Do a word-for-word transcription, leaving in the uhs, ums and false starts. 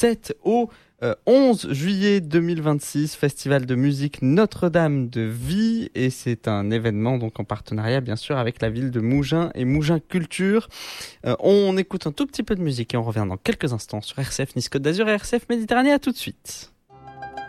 sept au euh, onze juillet deux mille vingt-six, festival de musique Notre-Dame de Vie, et c'est un événement donc en partenariat bien sûr avec la ville de Mougins et Mougins Culture. Euh, on écoute un tout petit peu de musique et on revient dans quelques instants sur R C F Nice Côte d'Azur et R C F Méditerranée. À tout de suite.